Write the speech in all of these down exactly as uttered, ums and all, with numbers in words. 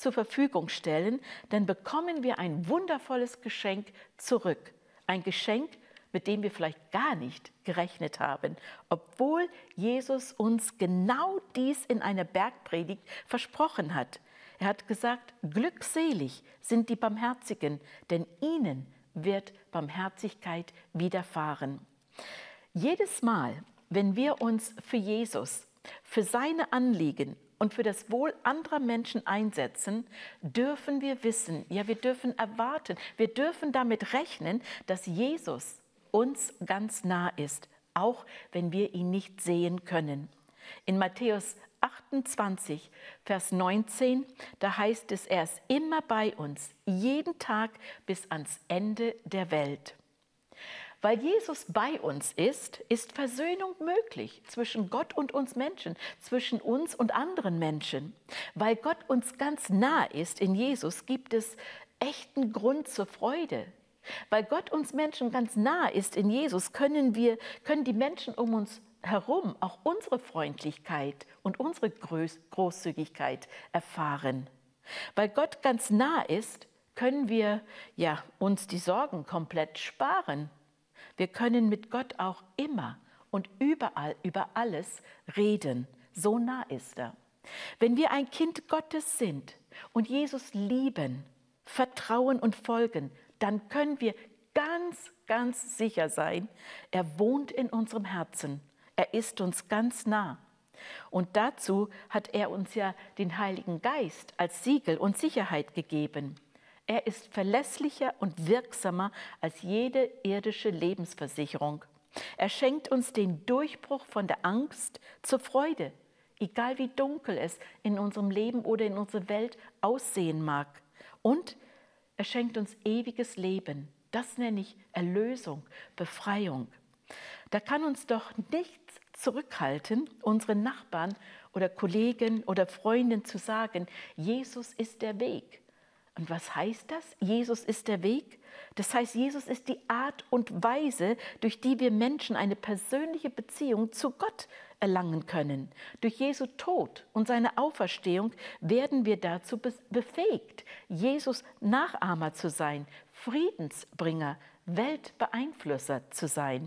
zur Verfügung stellen, dann bekommen wir ein wundervolles Geschenk zurück. Ein Geschenk, mit dem wir vielleicht gar nicht gerechnet haben, obwohl Jesus uns genau dies in einer Bergpredigt versprochen hat. Er hat gesagt, glückselig sind die Barmherzigen, denn ihnen wird Barmherzigkeit widerfahren. Jedes Mal, wenn wir uns für Jesus, für seine Anliegen und für das Wohl anderer Menschen einsetzen, dürfen wir wissen, ja, wir dürfen erwarten, wir dürfen damit rechnen, dass Jesus uns ganz nah ist, auch wenn wir ihn nicht sehen können. In Matthäus achtundzwanzig, Vers neunzehn, da heißt es, er ist immer bei uns, jeden Tag bis ans Ende der Welt. Weil Jesus bei uns ist, ist Versöhnung möglich zwischen Gott und uns Menschen, zwischen uns und anderen Menschen. Weil Gott uns ganz nah ist in Jesus, gibt es echten Grund zur Freude. Weil Gott uns Menschen ganz nah ist in Jesus, können wir, können die Menschen um uns herum auch unsere Freundlichkeit und unsere Großzügigkeit erfahren. Weil Gott ganz nah ist, können wir ja, uns die Sorgen komplett sparen. Wir können mit Gott auch immer und überall über alles reden. So nah ist er. Wenn wir ein Kind Gottes sind und Jesus lieben, vertrauen und folgen, dann können wir ganz, ganz sicher sein, er wohnt in unserem Herzen. Er ist uns ganz nah. Und dazu hat er uns ja den Heiligen Geist als Siegel und Sicherheit gegeben. Er ist verlässlicher und wirksamer als jede irdische Lebensversicherung. Er schenkt uns den Durchbruch von der Angst zur Freude, egal wie dunkel es in unserem Leben oder in unserer Welt aussehen mag. Und er schenkt uns ewiges Leben. Das nenne ich Erlösung, Befreiung. Da kann uns doch nichts zurückhalten, unseren Nachbarn oder Kollegen oder Freunden zu sagen, Jesus ist der Weg. Und was heißt das? Jesus ist der Weg. Das heißt, Jesus ist die Art und Weise, durch die wir Menschen eine persönliche Beziehung zu Gott erlangen können. Durch Jesu Tod und seine Auferstehung werden wir dazu befähigt, Jesus Nachahmer zu sein, Friedensbringer, Weltbeeinflusser zu sein.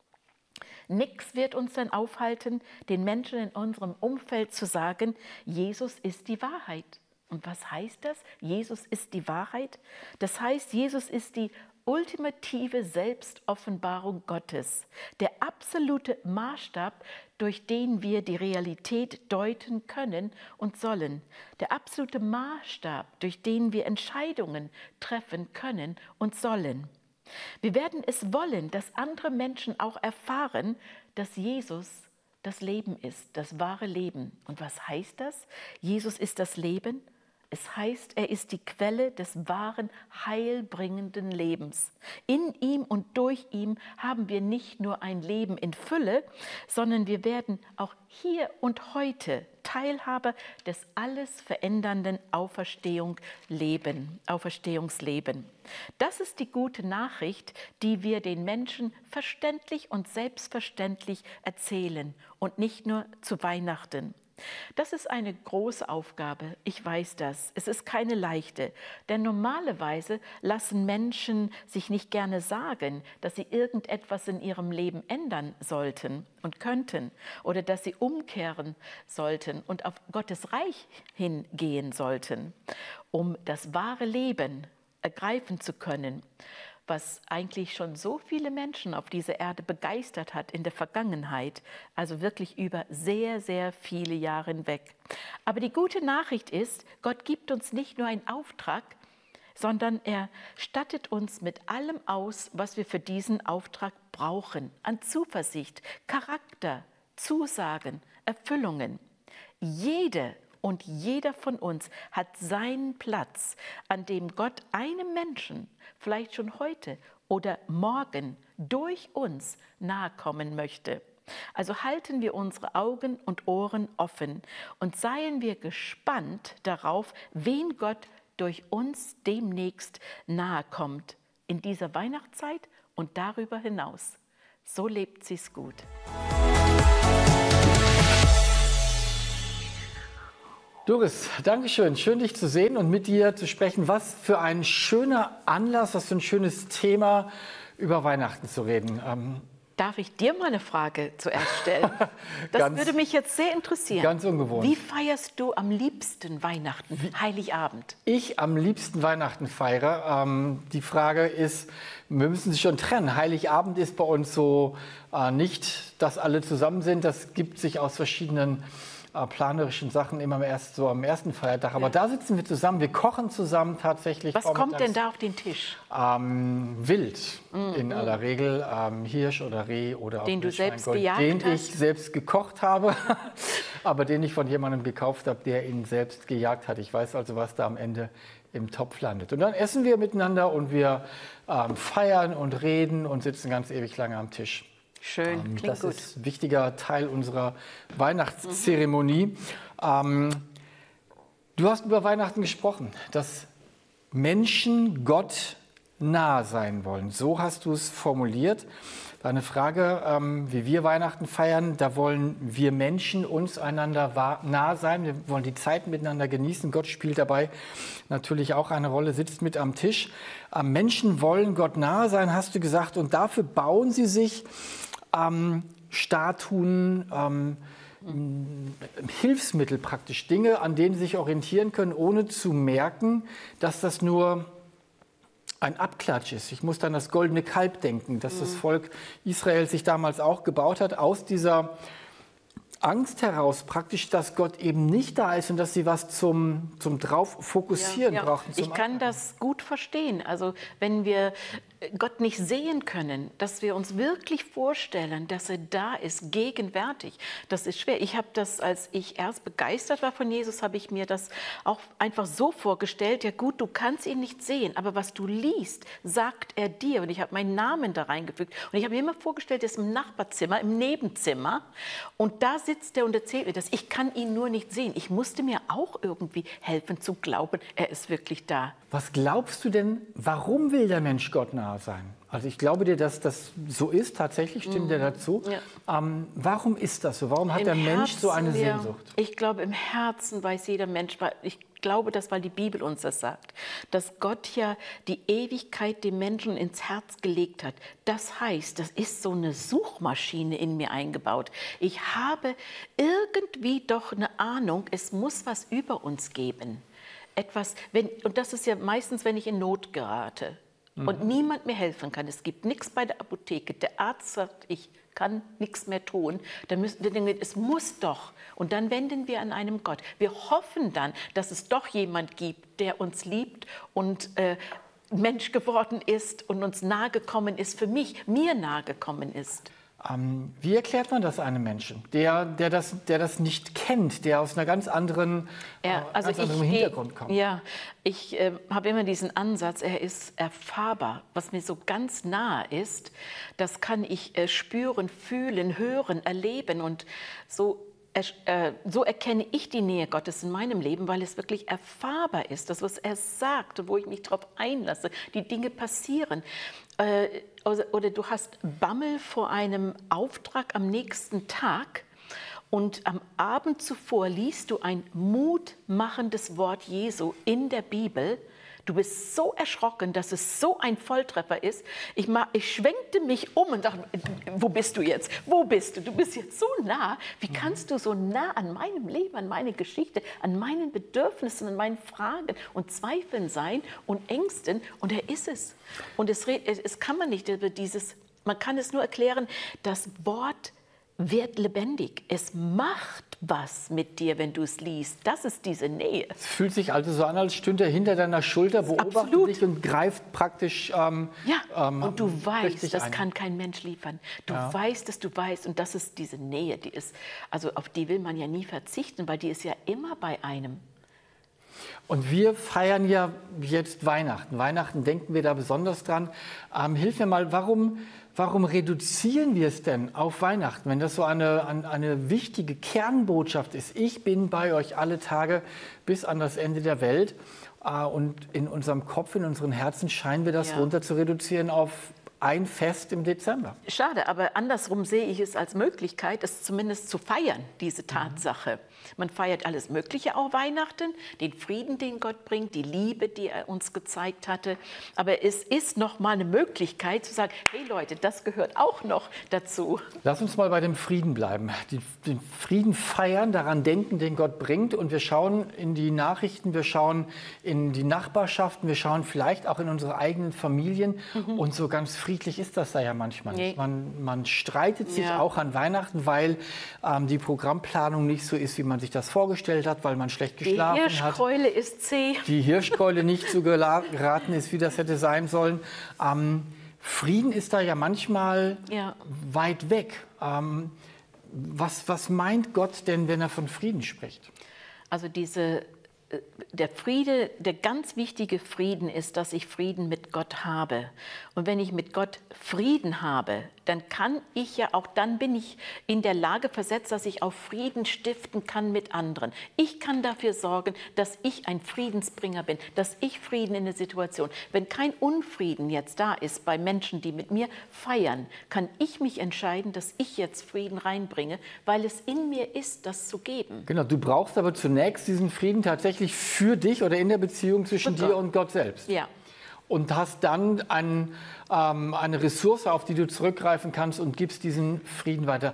Nichts wird uns dann aufhalten, den Menschen in unserem Umfeld zu sagen, Jesus ist die Wahrheit. Und was heißt das? Jesus ist die Wahrheit. Das heißt, Jesus ist die ultimative Selbstoffenbarung Gottes, der absolute Maßstab, durch den wir die Realität deuten können und sollen, der absolute Maßstab, durch den wir Entscheidungen treffen können und sollen. Wir werden es wollen, dass andere Menschen auch erfahren, dass Jesus das Leben ist, das wahre Leben. Und was heißt das? Jesus ist das Leben. Es heißt, er ist die Quelle des wahren, heilbringenden Lebens. In ihm und durch ihn haben wir nicht nur ein Leben in Fülle, sondern wir werden auch hier und heute Teilhaber des alles verändernden Auferstehung leben, Auferstehungsleben. Das ist die gute Nachricht, die wir den Menschen verständlich und selbstverständlich erzählen und nicht nur zu Weihnachten. Das ist eine große Aufgabe, ich weiß das. Es ist keine leichte, denn normalerweise lassen Menschen sich nicht gerne sagen, dass sie irgendetwas in ihrem Leben ändern sollten und könnten oder dass sie umkehren sollten und auf Gottes Reich hingehen sollten, um das wahre Leben ergreifen zu können, was eigentlich schon so viele Menschen auf dieser Erde begeistert hat in der Vergangenheit, also wirklich über sehr, sehr viele Jahre hinweg. Aber die gute Nachricht ist, Gott gibt uns nicht nur einen Auftrag, sondern er stattet uns mit allem aus, was wir für diesen Auftrag brauchen, an Zuversicht, Charakter, Zusagen, Erfüllungen. Jede und jeder von uns hat seinen Platz, an dem Gott einem Menschen, vielleicht schon heute oder morgen, durch uns nahe kommen möchte. Also halten wir unsere Augen und Ohren offen und seien wir gespannt darauf, wen Gott durch uns demnächst nahe kommt, in dieser Weihnachtszeit und darüber hinaus. So lebt sie's gut. Doris, danke schön. Schön, dich zu sehen und mit dir zu sprechen. Was für ein schöner Anlass, was für ein schönes Thema, über Weihnachten zu reden. Ähm Darf ich dir mal eine Frage zuerst stellen? Das ganz, würde mich jetzt sehr interessieren. Ganz ungewohnt. Wie feierst du am liebsten Weihnachten, Wie Heiligabend? Ich am liebsten Weihnachten feiere. Ähm, die Frage ist, wir müssen sich schon trennen. Heiligabend ist bei uns so äh, nicht, dass alle zusammen sind. Das gibt sich aus verschiedenen äh, planerischen Sachen immer erst so am ersten Feiertag. Aber ja. Da sitzen wir zusammen, wir kochen zusammen tatsächlich. Was kommt denn da auf den Tisch? Ähm, Wild mm, in mm. aller Regel, ähm, Hirsch oder Reh oder den auch du selbst Gold, gejagt den hast? ich selbst gekocht habe, aber den ich von jemandem gekauft habe, der ihn selbst gejagt hat. Ich weiß also, was da am Ende im Topf landet. Und dann essen wir miteinander und wir ähm, feiern und reden und sitzen ganz ewig lange am Tisch. Schön, ähm, klingt das gut. ist ein wichtiger Teil unserer Weihnachtszeremonie. Mhm. Ähm, du hast über Weihnachten gesprochen, dass Menschen Gott nahe sein wollen. So hast du es formuliert. Deine Frage, ähm, wie wir Weihnachten feiern, da wollen wir Menschen uns einander nahe sein. Wir wollen die Zeit miteinander genießen. Gott spielt dabei natürlich auch eine Rolle, sitzt mit am Tisch. Ähm, Menschen wollen Gott nahe sein, hast du gesagt. Und dafür bauen sie sich ähm, Statuen, ähm, Hilfsmittel praktisch, Dinge, an denen sie sich orientieren können, ohne zu merken, dass das nur ein Abklatsch ist. Ich muss dann das goldene Kalb denken, das mhm. das Volk Israel sich damals auch gebaut hat, aus dieser Angst heraus praktisch, dass Gott eben nicht da ist und dass sie was zum, zum drauf fokussieren ja, ja. brauchen. Ich kann das gut verstehen. Also wenn wir Gott nicht sehen können, dass wir uns wirklich vorstellen, dass er da ist, gegenwärtig, das ist schwer. Ich habe das, als ich erst begeistert war von Jesus, habe ich mir das auch einfach so vorgestellt, ja gut, du kannst ihn nicht sehen, aber was du liest, sagt er dir. Und ich habe meinen Namen da reingefügt. Und ich habe mir immer vorgestellt, er ist im Nachbarzimmer, im Nebenzimmer und da sitzt er und erzählt mir das. Ich kann ihn nur nicht sehen. Ich musste mir auch irgendwie helfen zu glauben, er ist wirklich da. Was glaubst du denn, warum will der Mensch Gott nahe sein? Also ich glaube dir, dass das so ist, tatsächlich stimmt mm. er dazu. Ja. Ähm, warum ist das so? Warum hat Im der Mensch Herzen, so eine Sehnsucht? Ja, ich glaube, im Herzen weiß jeder Mensch, ich glaube das, weil die Bibel uns das sagt, dass Gott ja die Ewigkeit dem Menschen ins Herz gelegt hat. Das heißt, das ist so eine Suchmaschine in mir eingebaut. Ich habe irgendwie doch eine Ahnung, es muss was über uns geben. Etwas, wenn, und das ist ja meistens, wenn ich in Not gerate mhm. und niemand mir helfen kann. Es gibt nichts bei der Apotheke. Der Arzt sagt, ich kann nichts mehr tun. Dann müssen wir denken, es muss doch. Und dann wenden wir an einem Gott. Wir hoffen dann, dass es doch jemand gibt, der uns liebt und äh, Mensch geworden ist und uns nahegekommen ist, für mich, mir nahegekommen ist. Ähm, wie erklärt man das einem Menschen, der, der, das, der das nicht kennt, der aus einer ganz anderen, ja, also ganz anderen ich, Hintergrund kommt? Ja, ich äh, habe immer diesen Ansatz, er ist erfahrbar. Was mir so ganz nahe ist, das kann ich äh, spüren, fühlen, hören, erleben und so. Er, äh, so erkenne ich die Nähe Gottes in meinem Leben, weil es wirklich erfahrbar ist, das, was er sagt und wo ich mich darauf einlasse, die Dinge passieren. Äh, oder, oder du hast Bammel vor einem Auftrag am nächsten Tag und am Abend zuvor liest du ein mutmachendes Wort Jesu in der Bibel. Du bist so erschrocken, dass es so ein Volltreffer ist. Ich, ich schwenkte mich um und dachte, wo bist du jetzt? Wo bist du? Du bist jetzt so nah. Wie kannst du so nah an meinem Leben, an meine Geschichte, an meinen Bedürfnissen, an meinen Fragen und Zweifeln sein und Ängsten? Und er ist es. Und es, es kann man nicht über dieses, man kann es nur erklären, das Wort wird lebendig. Es macht was mit dir, wenn du es liest. Das ist diese Nähe. Es fühlt sich also so an, als stünde er hinter deiner Schulter, beobachtet Absolut. dich und greift praktisch ähm, Ja, ähm, und du weißt, das ein. kann kein Mensch liefern. Du ja. weißt, dass du weißt, und das ist diese Nähe, die ist, also auf die will man ja nie verzichten, weil die ist ja immer bei einem. Und wir feiern ja jetzt Weihnachten. Weihnachten denken wir da besonders dran. Ähm, hilf mir mal, warum... Warum reduzieren wir es denn auf Weihnachten, wenn das so eine, eine wichtige Kernbotschaft ist? Ich bin bei euch alle Tage bis an das Ende der Welt. Und in unserem Kopf, in unseren Herzen scheinen wir das ja. runter zu reduzieren auf ein Fest im Dezember. Schade, aber andersrum sehe ich es als Möglichkeit, es zumindest zu feiern, diese Tatsache. Mhm. Man feiert alles Mögliche auch Weihnachten, den Frieden, den Gott bringt, die Liebe, die er uns gezeigt hatte. Aber es ist noch mal eine Möglichkeit zu sagen, hey Leute, das gehört auch noch dazu. Lass uns mal bei dem Frieden bleiben. Die, den Frieden feiern, daran denken, den Gott bringt. Und wir schauen in die Nachrichten, wir schauen in die Nachbarschaften, wir schauen vielleicht auch in unsere eigenen Familien. Mhm. Und so ganz friedlich ist das da ja manchmal nicht. Nee. Man, man streitet sich ja. auch an Weihnachten, weil ähm, die Programmplanung nicht so ist, wie man sich das vorgestellt hat, weil man schlecht geschlafen hat. Die Hirschkeule hat. ist zäh. Die Hirschkeule nicht so geraten ist, wie das hätte sein sollen. Ähm, Frieden ist da ja manchmal ja. weit weg. Ähm, was, was meint Gott denn, wenn er von Frieden spricht? Also diese Der Friede, der ganz wichtige Frieden ist, dass ich Frieden mit Gott habe. Und wenn ich mit Gott Frieden habe, dann kann ich ja auch, dann bin ich in der Lage versetzt, dass ich auch Frieden stiften kann mit anderen. Ich kann dafür sorgen, dass ich ein Friedensbringer bin, dass ich Frieden in der Situation. Wenn kein Unfrieden jetzt da ist bei Menschen, die mit mir feiern, kann ich mich entscheiden, dass ich jetzt Frieden reinbringe, weil es in mir ist, das zu geben. Genau, du brauchst aber zunächst diesen Frieden tatsächlich für dich oder in der Beziehung zwischen dir und Gott selbst. Ja. Und hast dann ein, ähm, eine Ressource, auf die du zurückgreifen kannst und gibst diesen Frieden weiter.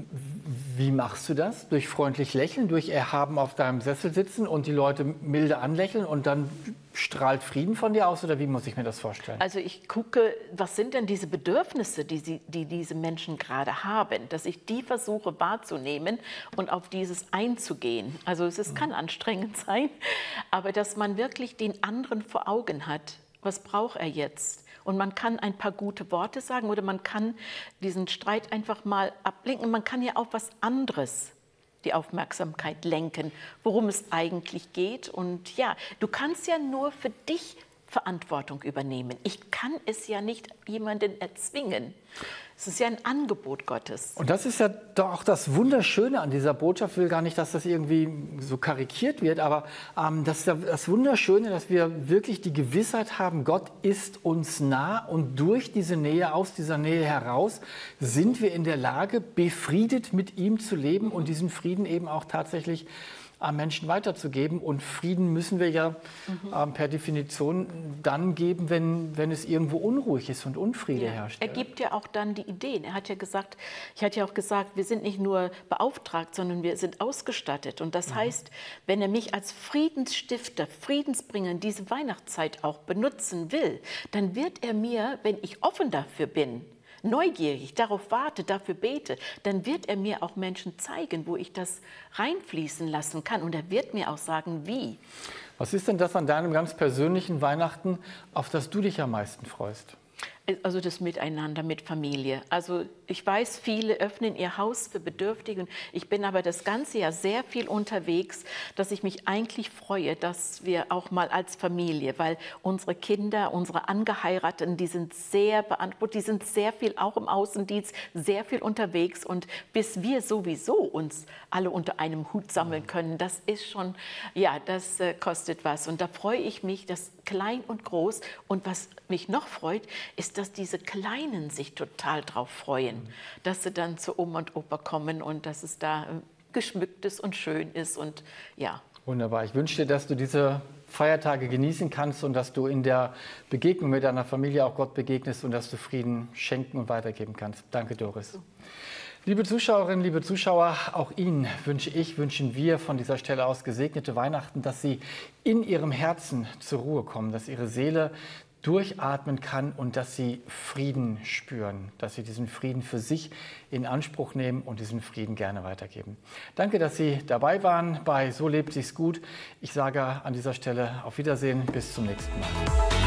Wie machst du das? Durch freundlich lächeln, durch erhaben auf deinem Sessel sitzen und die Leute milde anlächeln und dann strahlt Frieden von dir aus? Oder wie muss ich mir das vorstellen? Also ich gucke, was sind denn diese Bedürfnisse, die, sie, die diese Menschen gerade haben, dass ich die versuche wahrzunehmen und auf dieses einzugehen. Also es ist, kann anstrengend sein, aber dass man wirklich den anderen vor Augen hat. Was braucht er jetzt? Und man kann ein paar gute Worte sagen oder man kann diesen Streit einfach mal ablenken. Man kann ja auf was anderes die Aufmerksamkeit lenken, worum es eigentlich geht. Und ja, du kannst ja nur für dich Verantwortung übernehmen. Ich kann es ja nicht jemanden erzwingen. Es ist ja ein Angebot Gottes. Und das ist ja doch auch das Wunderschöne an dieser Botschaft. Ich will gar nicht, dass das irgendwie so karikiert wird, aber ähm, das ist ja das Wunderschöne, dass wir wirklich die Gewissheit haben, Gott ist uns nah und durch diese Nähe, aus dieser Nähe heraus, sind wir in der Lage, befriedet mit ihm zu leben und diesen Frieden eben auch tatsächlich an Menschen weiterzugeben. Und Frieden müssen wir ja mhm. ähm, per Definition dann geben, wenn, wenn es irgendwo unruhig ist und Unfriede ja. herrscht. Er gibt ja auch dann die Ideen. Er hat ja gesagt, ich hatte ja auch gesagt, wir sind nicht nur beauftragt, sondern wir sind ausgestattet. Und das mhm. heißt, wenn er mich als Friedensstifter, Friedensbringer in diese Weihnachtszeit auch benutzen will, dann wird er mir, wenn ich offen dafür bin, neugierig, darauf warte, dafür bete, dann wird er mir auch Menschen zeigen, wo ich das reinfließen lassen kann. Und er wird mir auch sagen, wie. Was ist denn das an deinem ganz persönlichen Weihnachten, auf das du dich am meisten freust? Also das Miteinander mit Familie. Also ich weiß, viele öffnen ihr Haus für Bedürftige. Ich bin aber das ganze Jahr sehr viel unterwegs, dass ich mich eigentlich freue, dass wir auch mal als Familie, weil unsere Kinder, unsere Angeheirateten, die sind sehr beantwortet, die sind sehr viel auch im Außendienst, sehr viel unterwegs. Und bis wir sowieso uns alle unter einem Hut sammeln können, das ist schon, ja, das äh, kostet was. Und da freue ich mich, dass klein und groß. Und was mich noch freut, ist, dass diese Kleinen sich total drauf freuen, dass sie dann zu Oma und Opa kommen und dass es da geschmückt ist und schön ist und ja. Wunderbar. Ich wünsche dir, dass du diese Feiertage genießen kannst und dass du in der Begegnung mit deiner Familie auch Gott begegnest und dass du Frieden schenken und weitergeben kannst. Danke, Doris. Liebe Zuschauerinnen, liebe Zuschauer, auch Ihnen wünsche ich, wünschen wir von dieser Stelle aus gesegnete Weihnachten, dass Sie in Ihrem Herzen zur Ruhe kommen, dass Ihre Seele durchatmen kann und dass Sie Frieden spüren, dass Sie diesen Frieden für sich in Anspruch nehmen und diesen Frieden gerne weitergeben. Danke, dass Sie dabei waren bei So lebt sich's gut. Ich sage an dieser Stelle auf Wiedersehen, bis zum nächsten Mal.